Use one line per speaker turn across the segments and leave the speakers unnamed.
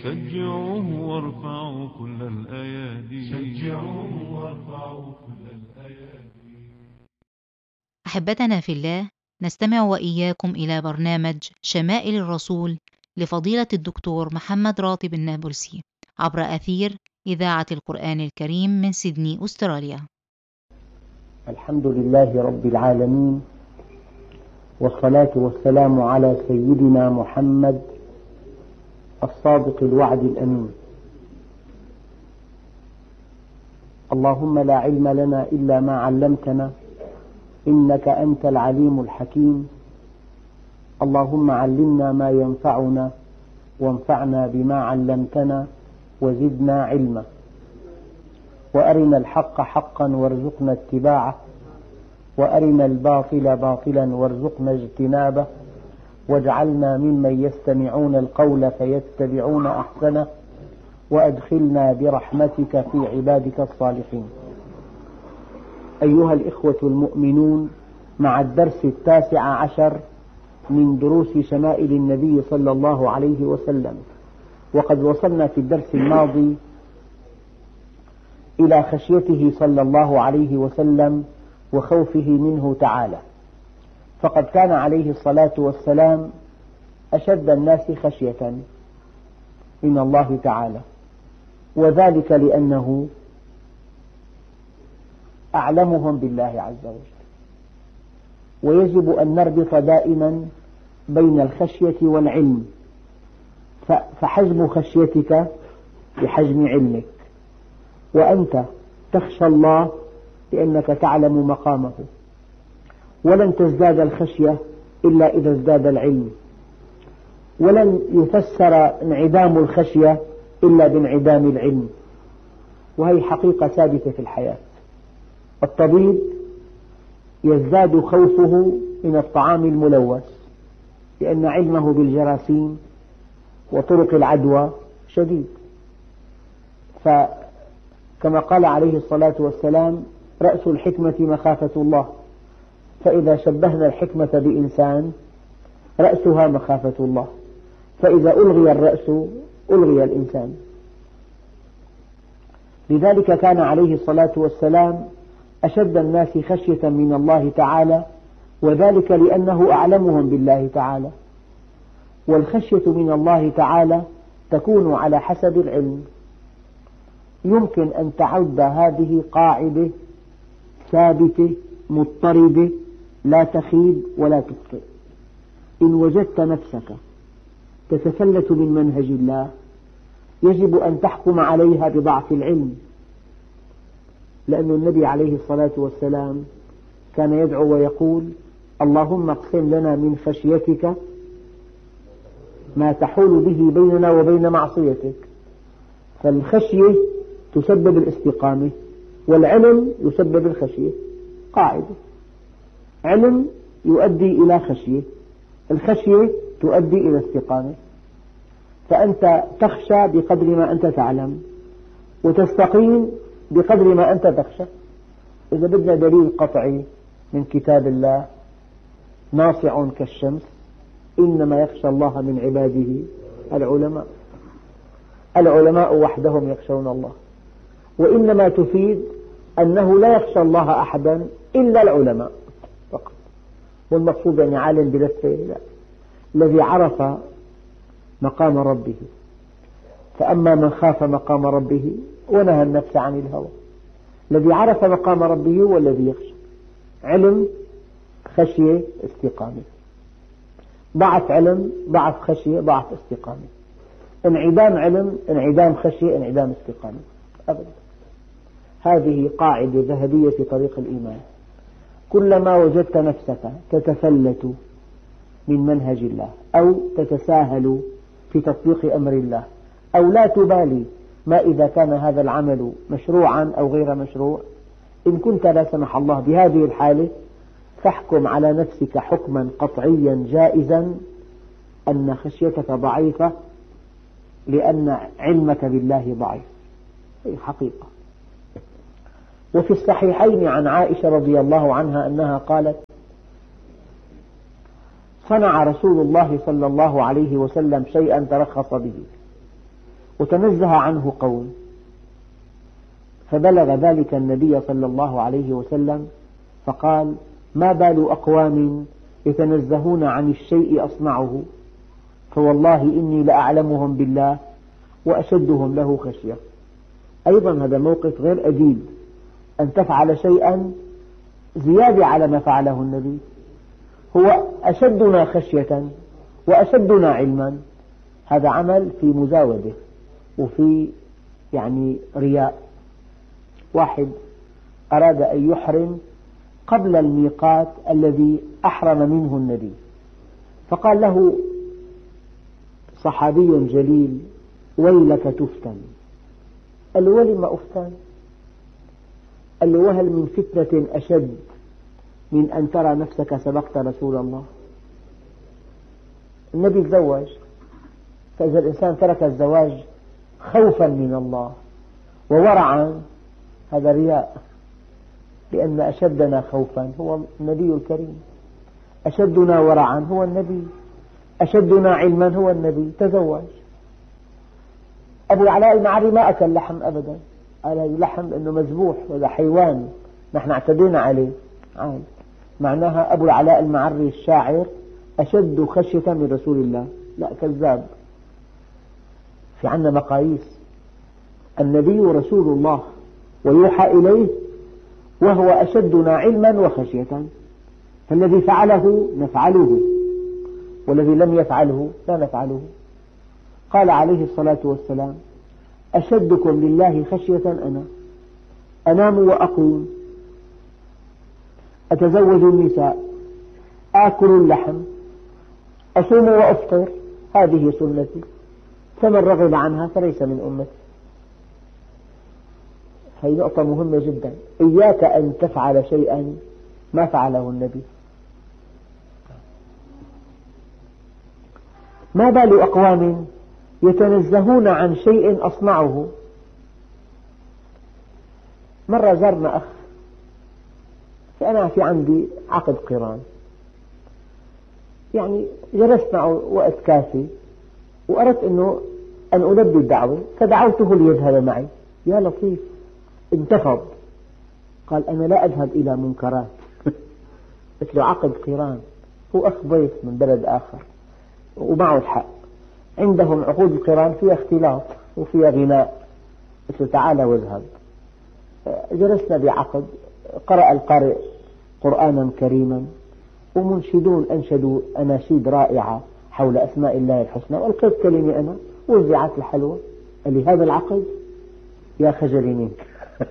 شجعوه وارفعوا كل الأيادي. شجعوه وارفعوا كل الأيادي.
أحبتنا في الله، نستمع وإياكم إلى برنامج شمائل الرسول لفضيلة الدكتور محمد راتب النابلسي عبر أثير إذاعة القرآن الكريم من سيدني، أستراليا.
الحمد لله رب العالمين، والصلاة والسلام على سيدنا محمد الصادق الوعد الأمين. اللهم لا علم لنا إلا ما علمتنا، إنك أنت العليم الحكيم. اللهم علمنا ما ينفعنا، وانفعنا بما علمتنا، وزدنا علما. وأرنا الحق حقا وارزقنا اتباعه، وأرنا الباطل باطلا وارزقنا اجتنابه، واجعلنا ممن يستمعون القول فيتبعون أحسنه، وأدخلنا برحمتك في عبادك الصالحين. أيها الإخوة المؤمنون، مع الدرس 19 من دروس شمائل النبي صلى الله عليه وسلم، وقد وصلنا في الدرس الماضي إلى خشيته صلى الله عليه وسلم وخوفه منه تعالى، فقد كان عليه الصلاة والسلام أشد الناس خشية من الله تعالى، وذلك لأنه أعلمهم بالله عز وجل. ويجب أن نربط دائما بين الخشية والعلم، فحجم خشيتك بحجم علمك، وأنت تخشى الله لأنك تعلم مقامه، ولن تزداد الخشية إلا إذا ازداد العلم، ولن يفسر انعدام الخشية إلا بانعدام العلم، وهي حقيقة ثابتة في الحياة. الطبيب يزداد خوفه من الطعام الملوث لأن علمه بالجراثيم وطرق العدوى شديد، فكما قال عليه الصلاة والسلام: رأس الحكمة مخافة الله. فإذا شبهنا الحكمة بإنسان رأسها مخافة الله، فإذا ألغي الرأس ألغي الإنسان. لذلك كان عليه الصلاة والسلام أشد الناس خشية من الله تعالى، وذلك لأنه أعلمهم بالله تعالى. والخشية من الله تعالى تكون على حسب العلم. يمكن أن تعد هذه قاعدة ثابتة مضطردة لا تخيب ولا تخطئ. إن وجدت نفسك تتفلت من منهج الله يجب أن تحكم عليها بضعف العلم، لأن النبي عليه الصلاة والسلام كان يدعو ويقول: اللهم اقسم لنا من خشيتك ما تحول به بيننا وبين معصيتك. فالخشية تسبب الاستقامة، والعلم يسبب الخشية. قاعدة: علم يؤدي إلى خشية، الخشية تؤدي إلى استقامة. فأنت تخشى بقدر ما أنت تعلم، وتستقيم بقدر ما أنت تخشى. إذا بدنا دليل قطعي من كتاب الله: ناصع كالشمس، إنما يخشى الله من عباده العلماء. العلماء وحدهم يخشون الله، وإنما تفيد أنه لا يخشى الله أحدا إلا العلماء فقط. والمقصود يعني عالم بلفه، لا، الذي عرف مقام ربه. فأما من خاف مقام ربه ونهى النفس عن الهوى. الذي عرف مقام ربه هو الذي يخشى. علم، خشية، استقامة. ضعف علم، ضعف خشية، ضعف استقامة. انعدام علم، انعدام خشية، انعدام استقامة. أبدا. هذه قاعدة ذهبية في طريق الإيمان. كلما وجدت نفسك تتفلت من منهج الله، أو تتساهل في تطبيق أمر الله، أو لا تبالي ما إذا كان هذا العمل مشروعا أو غير مشروع، إن كنت لا سمح الله بهذه الحالة فاحكم على نفسك حكما قطعيا جائزا أن خشيتك ضعيفة لأن علمك بالله ضعيف. هذه حقيقة. وفي الصحيحين عن عائشة رضي الله عنها أنها قالت: صنع رسول الله صلى الله عليه وسلم شيئا ترخص به، وتنزه عنه قوم، فبلغ ذلك النبي صلى الله عليه وسلم فقال: ما بال أقوام يتنزهون عن الشيء أصنعه، فوالله إني لأعلمهم بالله وأشدهم له خشية. أيضا هذا موقف غير أديب، أن تفعل شيئا زيادة على ما فعله النبي. هو أشدنا خشية وأشدنا علما، هذا عمل في مزاودة وفي رياء. واحد أراد أن يحرم قبل الميقات الذي أحرم منه النبي، فقال له صحابي جليل: ويلك تفتن. قال له: ولم أفتن؟ قال له: وهل من فتنة أشد من أن ترى نفسك سبقت رسول الله؟ النبي تزوج، فإذا الإنسان ترك الزواج خوفا من الله وورعا هذا رياء، لأن أشدنا خوفا هو النبي الكريم، أشدنا ورعا هو النبي، أشدنا علما هو النبي. تزوج. أبو العلاء المعري ما أكل لحم أبدا، قال هذا لحم إنه مذبوح، هذا حيوان نحن اعتدينا عليه. معناها أبو العلاء المعري الشاعر أشد خشية من رسول الله. لا، كذاب. في عندنا مقاييس، النبي رسول الله ويوحى إليه وهو أشدنا علما وخشية، فالذي فعله نفعله والذي لم يفعله لا نفعله. قال عليه الصلاة والسلام: أشدكم لله خشية أنا، أنام وأقوم، أتزوج النساء، آكل اللحم، أصوم وأفطر، هذه سنتي، فمن رغب عنها فليس من أمتي. هذه نقطة مهمة جدا. إياك أن تفعل شيئا ما فعله النبي. ما بال أقوام يتنزهون عن شيء أصنعه. مرة زارنا أخ، فأنا في عندي عقد قران، جلست معه وقت كافي وأردت أن ألبي الدعوة، فدعوته ليذهب معي. يا لطيف، انتفض، قال: أنا لا أذهب إلى منكرات. قلت له: عقد قران، هو أخ ضيف من بلد آخر ومعه الحق، عندهم عقود القران فيها اختلاط وفيها غناء. قلت له: تعال واذهب. جلسنا بعقد، قرأ القارئ قرآنا كريما، ومنشدون أنشدوا أناشيد رائعة حول أسماء الله الحسنى، وألقيت كلمة أنا، وزعت الحلوى. قال لي: هذا العقد؟ يا خجلي منك.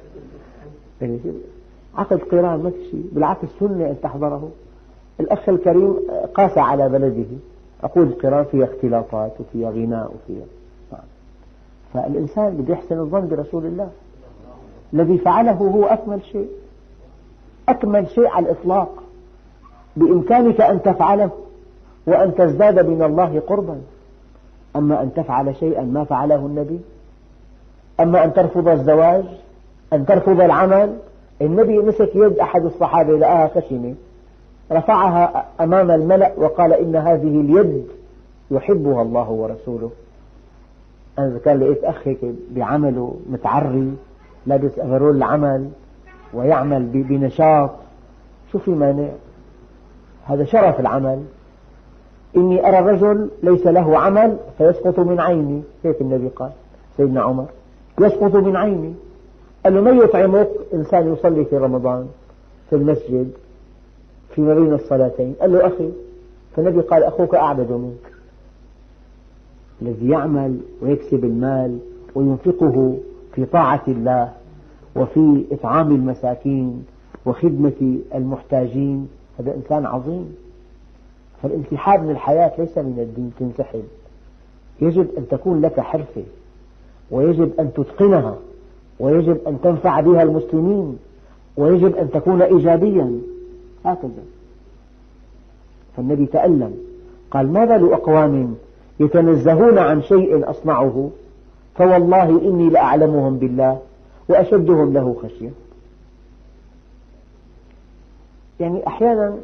عقد قران ما في شيء، بالعكس سنة أن تحضره. الأخ الكريم قاس على بلده، عقود القران فيها اختلاطات وفيها غناء وفيها، فالإنسان بده يحسن الظن برسول الله. الذي فعله هو أكمل شيء، أكمل شيء على الإطلاق. بإمكانك أن تفعله وأن تزداد من الله قربا. أما أن تفعل شيئا ما فعله النبي، أما أن ترفض الزواج، أن ترفض العمل. النبي مسك يد أحد الصحابة لقاها خشنة، رفعها أمام الملأ وقال: إن هذه اليد يحبها الله ورسوله. أنا إذا كان لقيت أخ هيك بعمله متعري لابس أفرول العمل ويعمل بنشاط، شو في مانع؟ هذا شرف العمل. إني أرى الرجل ليس له عمل فيسقط من عيني، هيك النبي قال سيدنا عمر: يسقط من عيني. قال له: من يطعمك؟ إنسان يصلي في رمضان في المسجد فيما بين الصلاتين. قال له: أخي. فالنبي قال: أخوك أعبد منك. الذي يعمل ويكسب المال وينفقه في طاعة الله وفي إطعام المساكين وخدمة المحتاجين، هذا إنسان عظيم. فالانسحاب من الحياة ليس من الدين تنسحب، يجب أن تكون لك حرفة، ويجب أن تتقنها، ويجب أن تنفع بها المسلمين، ويجب أن تكون إيجابيا، هكذا. فالنبي تألم، قال: ما بال أقوام يتنزهون عن شيء أصنعه، فوالله إني لأعلمهم بالله وأشدهم له خشية. أحيانا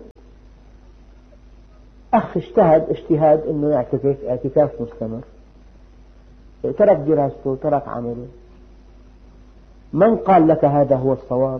أخ اجتهد اجتهاد أنه يعتكف اعتكاف مستمر، ترك دراسته، ترك عمله. من قال لك هذا هو الصواب؟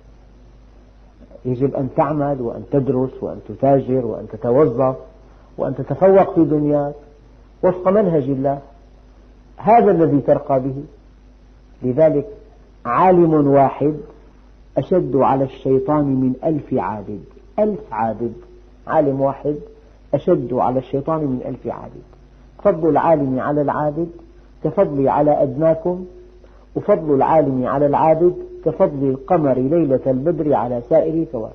يجب أن تعمل وأن تدرس وأن تتاجر وأن تتوظف وأن تتفوق في دنياك وفق منهج الله، هذا الذي ترقى به. لذلك عالم واحد أشد على الشيطان من 1000 عابد. 1000 عابد، عالم واحد أشد على الشيطان من 1000 عابد. فضل العالم على العابد كفضلي على أدناكم، وفضل العالم على العابد كفضل القمر ليلة البدر على سائر الكواكب.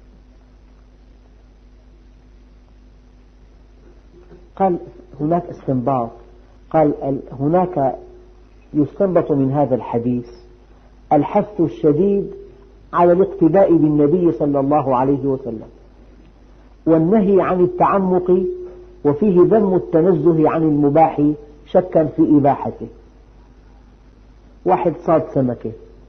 قال هناك استنباط، قال هناك يستنبط من هذا الحديث الحث الشديد على الاقتداء بالنبي صلى الله عليه وسلم، والنهي عن التعمق، وفيه ذم التنزه عن المباح شكا في إباحته. واحد صاد سمكة،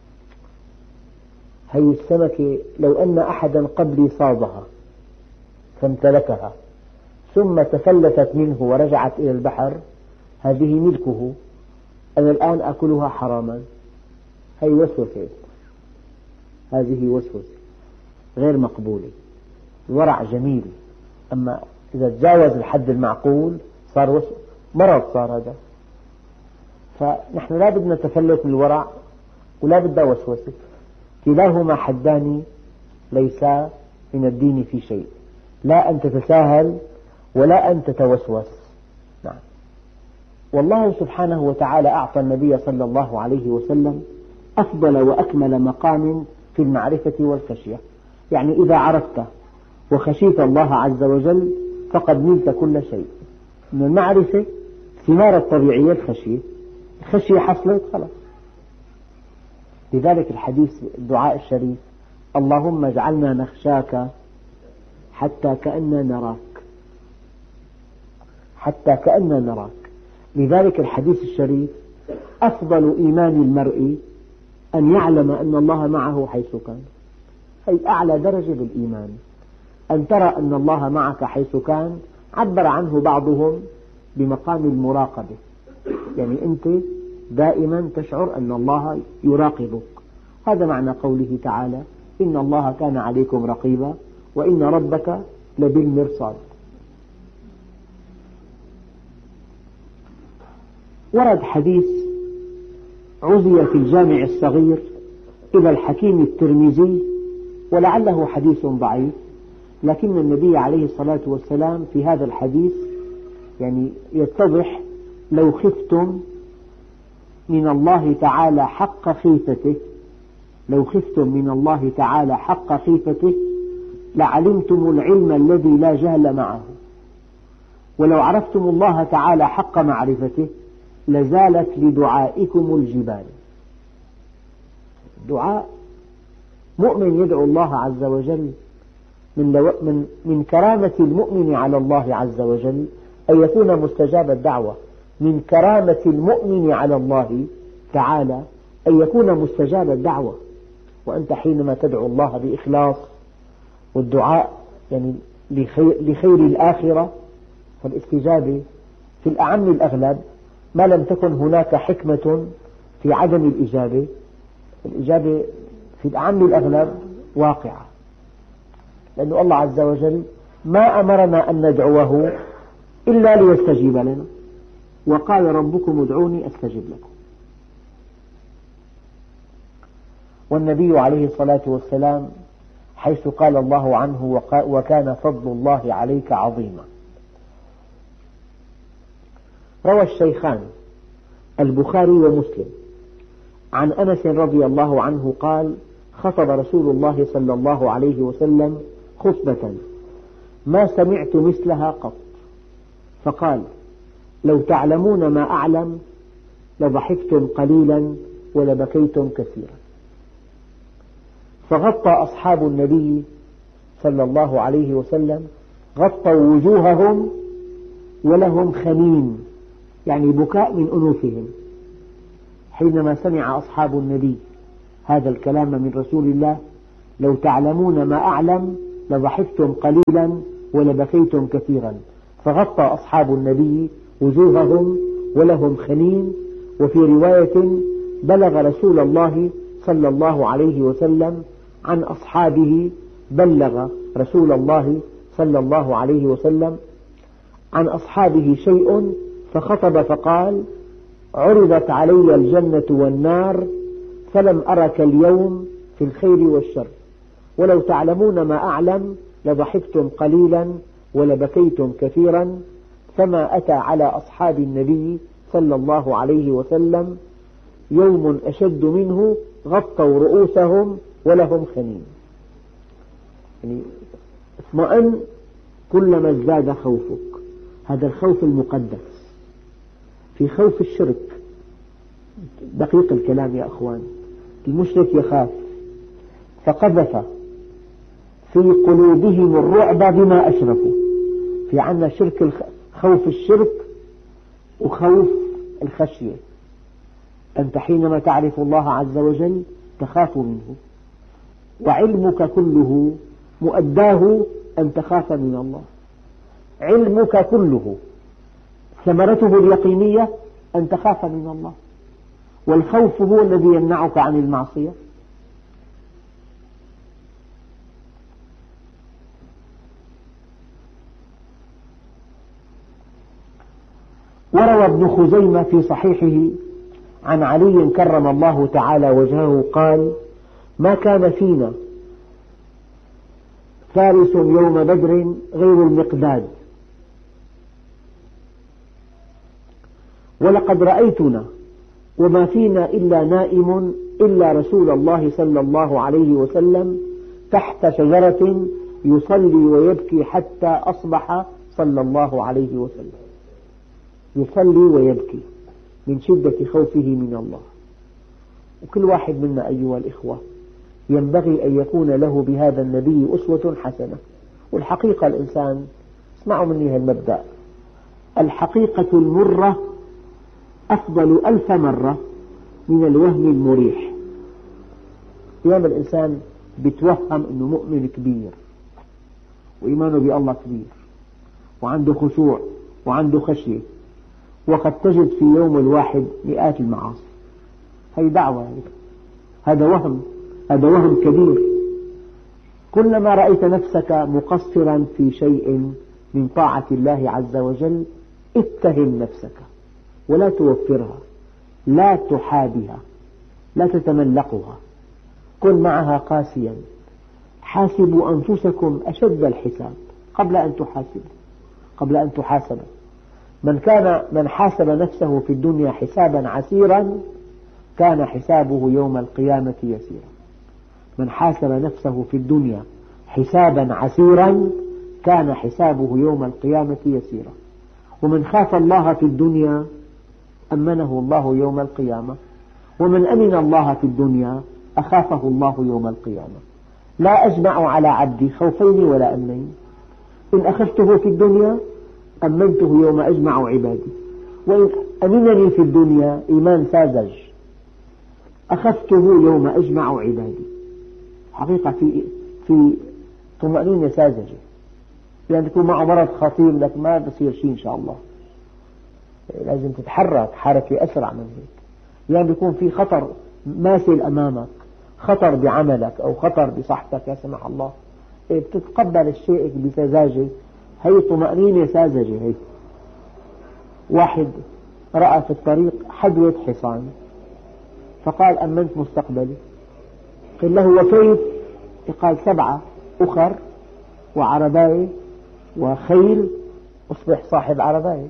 هذه السمكة لو أن أحدا قبلي صادها فامتلكها ثم تفلتت منه ورجعت إلى البحر، هذه ملكه، أنا الآن أكلها حراما. هذه وسوسة، هذه وسوسة غير مقبولة. الورع جميل، أما إذا تجاوز الحد المعقول صار مرض، صار هذا. فنحن لا بدنا تفلت من الورع ولا بدنا وسوسة، كلاهما حدان ليسا من الدين في شيء، لا أن تتساهل ولا أن تتوسوس. نعم. والله سبحانه وتعالى أعطى النبي صلى الله عليه وسلم أفضل وأكمل مقام في المعرفة والخشية. يعني إذا عرفت وخشيت الله عز وجل فقد نلت كل شيء. من المعرفة ثمار الطبيعية الخشية حصلت خلاص. لذلك الحديث الدعاء الشريف: اللهم اجعلنا نخشاك حتى كأننا نراك، حتى كأننا نراك. لذلك الحديث الشريف: أفضل إيمان المرء أن يعلم أن الله معه حيث كان. هي أعلى درجة بالإيمان، أن ترى أن الله معك حيث كان. عبر عنه بعضهم بمقام المراقبة، يعني أنت دائما تشعر أن الله يراقبك. هذا معنى قوله تعالى: إن الله كان عليكم رقيبا وإن ربك لبالمرصاد. ورد حديث عزي في الجامع الصغير إلى الحكيم الترمذي، ولعله حديث ضعيف، لكن النبي عليه الصلاة والسلام في هذا الحديث يعني يتضح: لو خفتم من الله تعالى حق خيفته، لو خفتم من الله تعالى حق خيفته لعلمتم العلم الذي لا جهل معه، ولو عرفتم الله تعالى حق معرفته لزالت لدعائكم الجبال. دعاء مؤمن يدعو الله عز وجل، من كرامة المؤمن على الله عز وجل أن يكون مستجاب الدعوة. من كرامة المؤمن على الله تعالى أن يكون مستجاب الدعوة. وأنت حينما تدعو الله بإخلاص، والدعاء يعني لخير الآخرة، فالاستجابة في الأعم الأغلب، ما لم تكن هناك حكمة في عدم الإجابة، الإجابة في الأعم الأغلب واقعة، لأن الله عز وجل ما أمرنا أن ندعوه إلا ليستجيب لنا، وقال ربكم ادعوني أستجب لكم. والنبي عليه الصلاة والسلام حيث قال الله عنه: وكان فضل الله عليك عظيما. روى الشيخان البخاري ومسلم عن أنس رضي الله عنه قال: خطب رسول الله صلى الله عليه وسلم خطبة ما سمعت مثلها قط، فقال: لو تعلمون ما أعلم لضحكتم قليلا ولبكيتم كثيرا. فغطى أصحاب النبي صلى الله عليه وسلم، غطوا وجوههم ولهم خنين، يعني بكاء من أنوفهم، حينما سمع أصحاب النبي هذا الكلام من رسول الله: لو تعلمون ما أعلم لضحكتم قليلا ولبكيتم كثيرا. فغطى أصحاب النبي وجوههم ولهم خنين وفي رواية بلغ رسول الله صلى الله عليه وسلم عن أصحابه بلغ رسول الله صلى الله عليه وسلم عن أصحابه شيء فخطب فقال: عرضت علي الجنة والنار فلم أرك اليوم في الخير والشر، ولو تعلمون ما أعلم لضحكتم قليلا ولبكيتم كثيرا. فما أتى على أصحاب النبي صلى الله عليه وسلم يوم أشد منه غطوا رؤوسهم ولهم خنين. يعني اطمئن كلما ازداد خوفك، هذا الخوف المقدس. في خوف الشرك، دقيق الكلام يا أخوان، المشرك يخاف فقذف في قلوبهم الرعب بما أشركوا. في عنا شرك خوف الشرك وخوف الخشية. أنت حينما تعرف الله عز وجل تخاف منه، وعلمك كله مؤداه أن تخاف من الله. علمك كله ثمرته اليقينية أن تخاف من الله، والخوف هو الذي يمنعك عن المعصية. وروى ابن خزيمة في صحيحه عن علي كرم الله تعالى وجهه قال: ما كان فينا فارس يوم بدر غير المقداد، ولقد رأيتنا وما فينا إلا نائم إلا رسول الله صلى الله عليه وسلم تحت شجرة يصلي ويبكي حتى أصبح صلى الله عليه وسلم. يصلي ويبكي من شدة خوفه من الله. وكل واحد منا أيها الإخوة ينبغي أن يكون له بهذا النبي أسوة حسنة. والحقيقة الإنسان، اسمعوا مني هالمبدأ، الحقيقة المرة أفضل 1000 مرة من الوهم المريح. أحيانا الإنسان بيتوهم أنه مؤمن كبير وإيمانه بالله كبير وعنده خشوع وعنده خشية، وقد تجد في يوم الواحد مئات المعاصي. هي دعوة، هذا وهم كبير. كلما رأيت نفسك مقصرا في شيء من طاعة الله عز وجل اتهم نفسك ولا توفرها، لا تحابها، لا تتملقها، كن معها قاسيا. حاسبوا أنفسكم أشد الحساب قبل أن تحاسبوا. من حاسب نفسه في الدنيا حسابا عسيرا كان حسابه يوم القيامة يسيرا. من حاسب نفسه في الدنيا حسابا عسيرا كان حسابه يوم القيامة يسيرا. ومن خاف الله في الدنيا أمنه الله يوم القيامة، ومن أمن الله في الدنيا أخافه الله يوم القيامة. لا أجمع على عبدي خوفين ولا أمنين، إن أخفته في الدنيا أمنته يوم أجمع عبادي، وإن أمنني في الدنيا إيمان ساذج أخفته يوم أجمع عبادي. حقيقة في طمأنينة ساذجة، يعني تكون معه مرض خطير لك ما بصير شيء إن شاء الله، لازم تتحرك حركة أسرع من هيك. يعني بيكون في خطر ماثل أمامك، خطر بعملك أو خطر بصحتك لا سمح الله، بتتقبل الشيء بسذاجة. هي طمأنينة ساذجة. هي واحد رأى في الطريق حدوة حصان فقال أمنت مستقبلي. قيل له وكيف؟ قال 7 أخر وعرباية وخيل أصبح صاحب عرباية.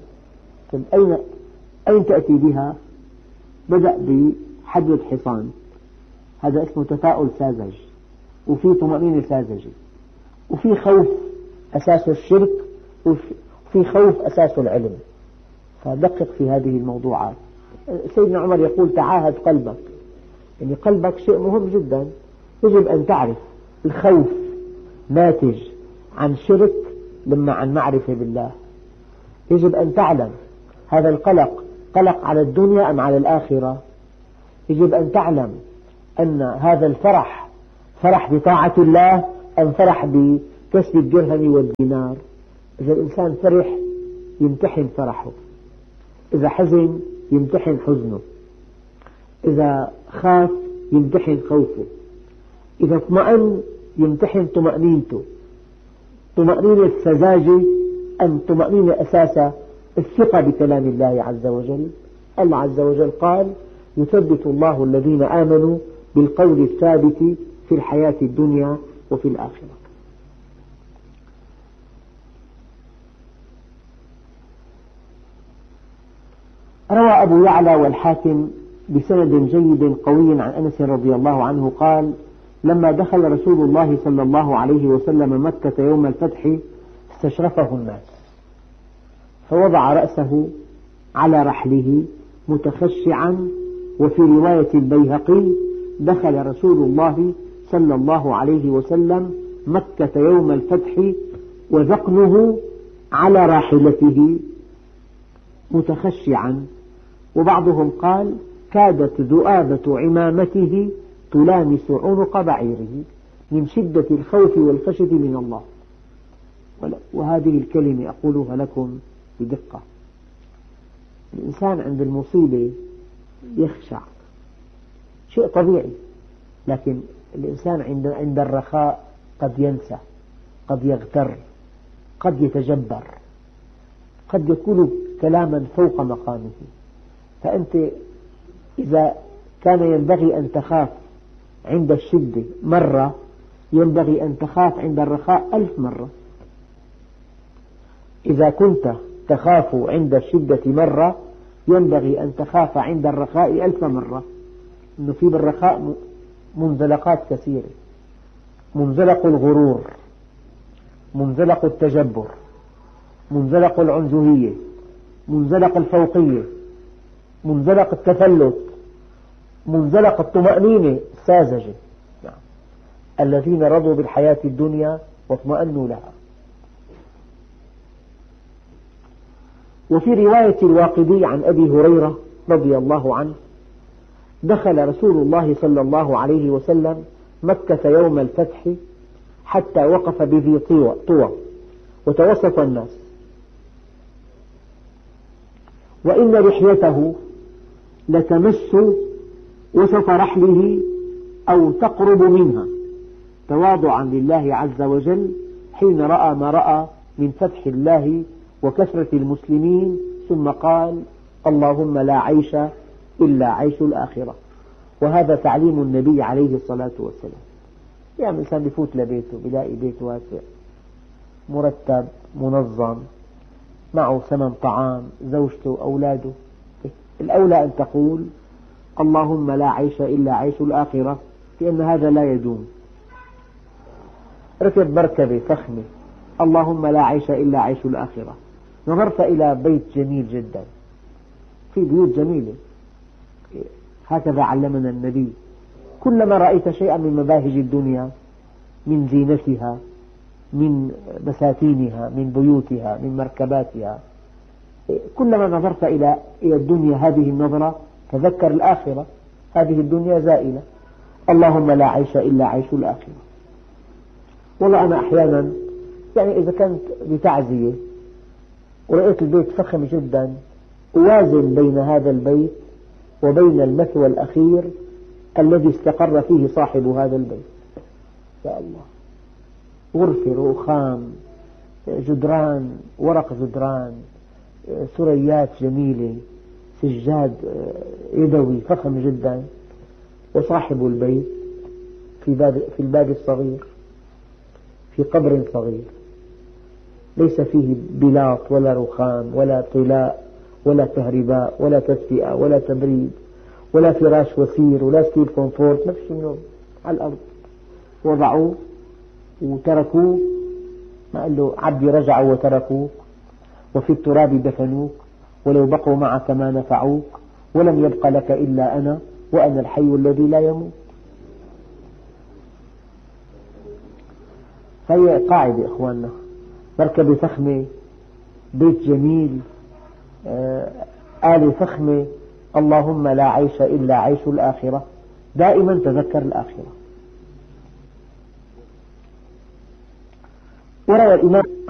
أين تأتي بها؟ بدأ بحدوة حصان، هذا اسمه تفاؤل ساذج، وفي طمأنينة ساذجة، وفي خوف أساس الشرك، وفي خوف أساس العلم. فدقق في هذه الموضوعات. سيدنا عمر يقول تعاهد قلبك، يعني قلبك شيء مهم جدا. يجب أن تعرف الخوف ناتج عن شرك لما عن معرفة بالله. يجب أن تعلم هذا القلق قلق على الدنيا أم على الآخرة. يجب أن تعلم أن هذا الفرح فرح بطاعة الله أم فرح بكسب الدرهم والدينار. إذا الإنسان فرح يمتحن فرحه، إذا حزن يمتحن حزنه. إذا خاف يمتحن خوفه، إذا اطمأن يمتحن طمأنينته. طمأنينة السذاجة أم طمأنينة أساسها الثقة بكلام الله عز وجل. الله عز وجل قال: يثبت الله الذين آمنوا بالقول الثابت في الحياة الدنيا وفي الآخرة. روى أبو يعلى والحاكم بسند جيد قوي عن أنس رضي الله عنه قال: لما دخل رسول الله صلى الله عليه وسلم مكة يوم الفتح استشرفه الناس، فوضع رأسه على رحله متخشعا. وفي رواية البيهقي: دخل رسول الله صلى الله عليه وسلم مكة يوم الفتح وذقنه على راحلته متخشعا. وبعضهم قال: كادت ذؤابة عمامته تلامس عنق بعيره من شدة الخوف والخشية من الله. وهذه الكلمة أقولها لكم بدقة. الإنسان عند المصيبة يخشع، شيء طبيعي، لكن الإنسان عند الرخاء قد ينسى، قد يغتر، قد يتجبر، قد يقول كلاما فوق مقامه. فأنت إذا كان ينبغي أن تخاف عند الشدة مرة، ينبغي أن تخاف عند الرخاء 1000 مرة. إذا كنت تخاف عند الشدة مرة، ينبغي أن تخاف عند الرخاء 1000 مرة. إنه في بالرخاء منزلقات كثيرة: منزلق الغرور، منزلق التجبر، منزلق العنجهية، منزلق الفوقية، منزلق التفلت، منزلق الطمأنينة الساذجة. الذين رضوا بالحياة الدنيا واطمأنوا لها. وفي رواية الواقدي عن أبي هريرة رضي الله عنه: دخل رسول الله صلى الله عليه وسلم مكة يوم الفتح حتى وقف بذي طوى وتوسط الناس، وإن لحيته لتمس وسط رحله أو تقرب منها، تواضعا لله عز وجل حين رأى ما رأى من فتح الله وكثرة المسلمين، ثم قال: اللهم لا عيش إلا عيش الآخرة. وهذا تعليم النبي عليه الصلاة والسلام. يعني الإنسان بيفوت لبيته بيلاقي بيت واسع مرتب منظم، معه ثمن طعام، زوجته، أولاده. الأولى أن تقول: اللهم لا عيش إلا عيش الآخرة، لأن هذا لا يدوم. ركب مركبة فخمة: اللهم لا عيش إلا عيش الآخرة. نظرت إلى بيت جميل جدا، في بيوت جميلة، هكذا علمنا النبي: كلما رأيت شيئا من مباهج الدنيا، من زينتها، من بساتينها، من بيوتها، من مركباتها، كلما نظرت إلى الدنيا هذه النظرة تذكر الآخرة. هذه الدنيا زائلة. اللهم لا عيش إلا عيش الآخرة. والله أنا أحيانا يعني إذا كنت بتعزية ورأيت البيت فخم جدا، أوازن بين هذا البيت وبين المثوى الأخير الذي استقر فيه صاحب هذا البيت. يا الله، غرفة رخام، جدران، ورق جدران، ثريات جميلة، سجاد يدوي فخم جدا، وصاحب البيت في الباب الصغير، في قبر صغير، ليس فيه بلاط ولا رخام ولا طلاء ولا كهرباء ولا تدفئة ولا تبريد ولا فراش وسير ولا ستيل كومفورت، ما فيش منه، على الأرض. وضعوه وتركوه، ما قال له عبدي رجعوا وتركوك، وفي التراب دفنوك، ولو بقوا معك ما نفعوك، ولم يبق لك إلا أنا، وأنا الحي الذي لا يموت. فهي قاعدة إخواننا: مركبة فخمة، بيت جميل، آلة فخمة، اللهم لا عيش إلا عيش الآخرة. دائما تذكر الآخرة. وروى الإمام